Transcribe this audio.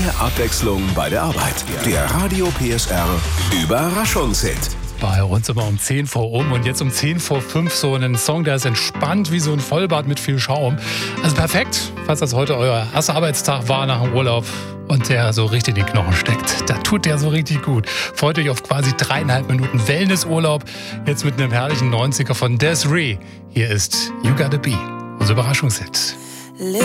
Mehr Abwechslung bei der Arbeit. Der Radio PSR Überraschungshit. Bei uns immer um 10 vor und jetzt um 10 vor 5 so einen Song, der ist entspannt wie so ein Vollbad mit viel Schaum. Also perfekt, falls das heute euer erster Arbeitstag war nach dem Urlaub und der so richtig in den Knochen steckt. Da tut der so richtig gut. Freut euch auf quasi 3,5 Minuten Wellnessurlaub. Jetzt mit einem herrlichen 90er von Des'ree. Hier ist You Gotta Be, unser Überraschungshit.